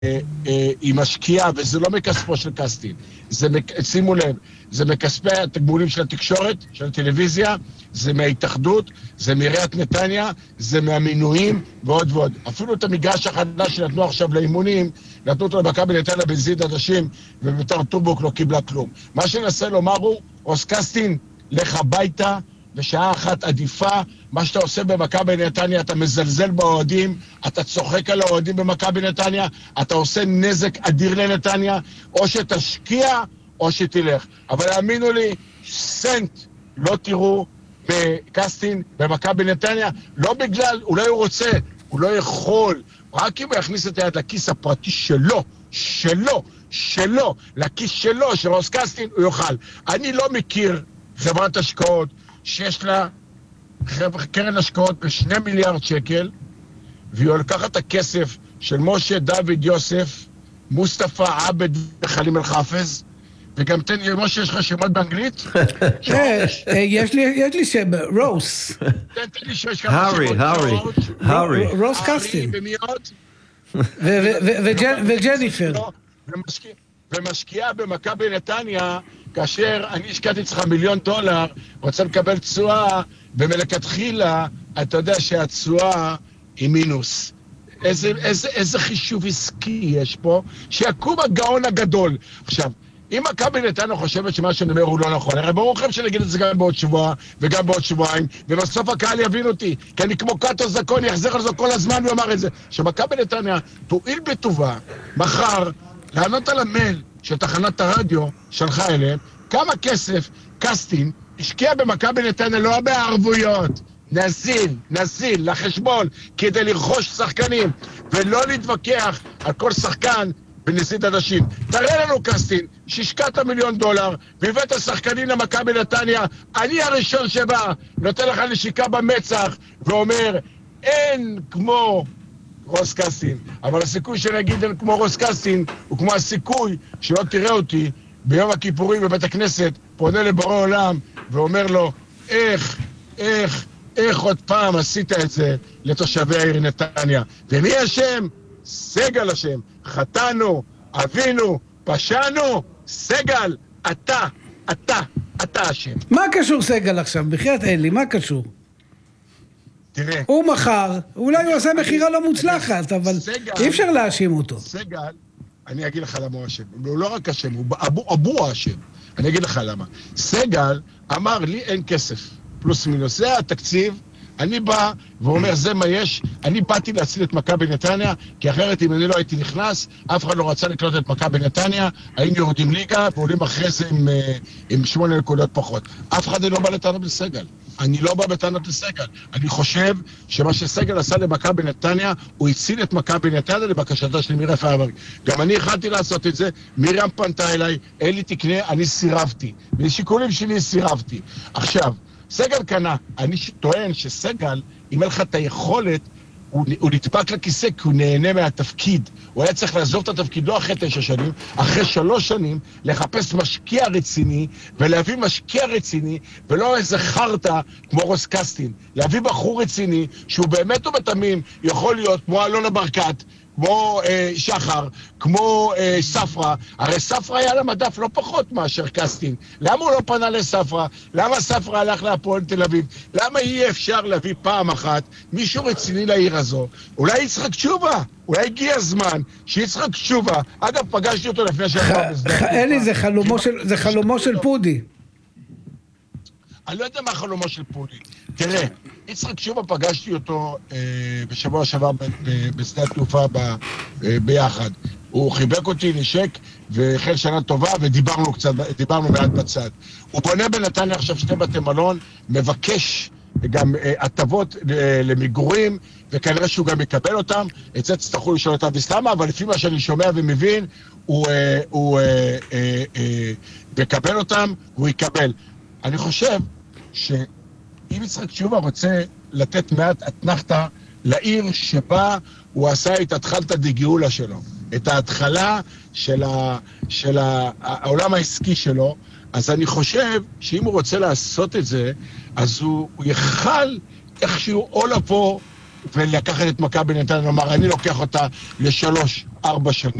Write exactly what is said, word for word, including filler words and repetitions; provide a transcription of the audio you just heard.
היא משקיעה, וזה לא מכספו של קסטין. זה, שימו לב, זה מכספי התגמולים של התקשורת, של הטלוויזיה, זה מההתאחדות, זה מעיריית נתניה, זה מהמינויים ועוד ועוד. אפילו את המגרש החדש שנתנו עכשיו לאימונים, נתנו אותו למכבי נתניה בנזיד עדשים, ובית"ר טורבוק לא קיבלה כלום. מה שננסה לומר הוא, רוס קסטין, לך הביתה, ושעה אחת עדיפה, מה שאתה עושה במכבי נתניה, אתה מזלזל באוהדים, אתה צוחק על האוהדים במכבי נתניה, אתה עושה נזק אדיר לנתניה, או שתשקיע, או שתלך. אבל האמינו לי, סנט לא תראו בקסטין במכבי נתניה, לא בגלל, אולי הוא רוצה, הוא לא יכול, רק אם הוא יכניס את היד לכיס הפרטי שלו, שלו, שלו, לכיס שלו, של רוס קסטין, הוא יוכל. אני לא מכיר חברת השקעות, שיש לה קרן השקעות בשני מיליארד שקל, והיא לוקחת את הכסף של משה דוד יוסף, מוסטפא עבד וחלים אל חפז, וגם תן לי, משה, יש לך שמות באנגלית? יש לי שם, רוס. תן לי שיש כמה שמות. הארי, הארי. רוס קסטין. ומי עוד? וג'ניפר. ומשקיעה במכבי נתניה, כאשר אני השקעתי אצלך מיליון דולר, רוצה לקבל תשואה, ומלכתחילה, אתה יודע שהתשואה היא מינוס. איזה, איזה, איזה חישוב עסקי יש פה, שיקום הגאון הגדול. עכשיו, אם מכבי נתניה חושבת שמה שאני אומר הוא לא נכון, הרי ברור לכם שנגיד את זה גם בעוד שבוע, וגם בעוד שבועיים, ובסוף הקהל יבין אותי, כי אני כמו קאטו זקון, יחזר על זה כל הזמן ואומר את זה, שמכבי נתניה תועיל בטובה, מחר, לענות על המייל של תחנת הרדיו שלחה אליהם, כמה כסף קסטין השקיע במכבי נתניה, לא בערבויות, נזיל, נזיל, לחשבון, כדי לרכוש שחקנים, ולא להתווכח על כל שחקן בנזיד עדשים. תראה לנו קסטין, שהשקעת מיליון דולר, והבאת שחקנים למכבי נתניה, אני הראשון שבא, נותן לך נשיקה במצח, ואומר, אין כמו רוס קסטין, אבל הסיכוי שנגיד אין כמו רוס קסטין, הוא כמו הסיכוי שלא תראה אותי ביום הכיפורים בבית הכנסת, פונה לבורא עולם ואומר לו, איך, איך, איך עוד פעם עשית את זה לתושבי העיר נתניה? ומי השם? סגל השם. חטאנו, אבינו, פשענו, סגל, אתה, אתה, אתה השם. מה קשור סגל עכשיו? בחייאת אלי, מה קשור? תראה. הוא מחר, אולי הוא עושה מחירה לא מוצלחת, אבל אי אפשר להאשים אותו. סגל, אני אגיד לך למה הוא השם. הוא לא רק השם, הוא אבו, אבו השם. אני אגיד לך למה. סגל אמר לי אין כסף. פלוס מינוס. זה התקציב. אני בא ואומר, זה מה יש. אני באתי להציל את מכבי נתניה, כי אחרת אם אני לא הייתי נכנס, אף אחד לא רצה לקלוט את מכבי נתניה, היינו יורדים ליגה ועולים אחרי זה עם, עם שמונה נקודות פחות. אף אחד לא בא לטענות לסגל. אני לא בא בטענות לסגל. אני חושב שמה שסגל עשה למכבי נתניה, הוא הציל את מכבי נתניה לבקשתה של מירה פיירברג. גם אני החלטתי לעשות את זה, מירם פנתה אליי, אלי תקנה, אני סירבתי. משיקולים שלי סירבתי. עכשיו, סגל קנה, אני טוען שסגל, אם אין לך את היכולת, הוא, הוא נדפק לכיסא כי הוא נהנה מהתפקיד. הוא היה צריך לעזוב את התפקיד לא אחרי תשע שנים, אחרי שלוש שנים, לחפש משקיע רציני, ולהביא משקיע רציני, ולא איזה חרטה כמו רוס קסטין. להביא בחור רציני, שהוא באמת ובתמים יכול להיות כמו אלונה ברקת, כמו אה, שחר, כמו אה, ספרה. הרי ספרה היה למדף לא פחות מאשר קסטין. למה הוא לא פנה לספרה? למה ספרה הלך להפועל תל אביב? למה אי אפשר להביא פעם אחת מישהו רציני לעיר הזו? אולי יצחק תשובה, אולי הגיע הזמן שיצחק תשובה. אגב, פגשתי אותו לפני שבוע. אלי, זה חלומו של, זה חלומו של פודי. אני לא יודע מה חלומו של פודי. תראה, יצחק תשובה פגשתי אותו אה, בשבוע שעבר בשדה התעופה ב, אה, ביחד. הוא חיבק אותי, נשק, והחל שנה טובה, ודיברנו קצת, דיברנו מעט בצד. הוא בונה בנתניה עכשיו שתי בתי מלון, מבקש גם הטבות אה, למגורים, וכנראה שהוא גם יקבל אותם. את זה תצטרכו לשאול את אביס למה, אבל לפי מה שאני שומע ומבין, הוא, אה, הוא אה, אה, אה, יקבל אותם, הוא יקבל. אני חושב ש... אם יצחק תשובה רוצה לתת מעט אתנחתה לעיר שבה הוא עשה את התחלת דגאולה שלו, את ההתחלה של, ה, של ה, העולם העסקי שלו, אז אני חושב שאם הוא רוצה לעשות את זה, אז הוא, הוא יכל איכשהו או לבוא ולקחת את מכבי נתניה, לומר, אני לוקח אותה לשלוש, ארבע שנים.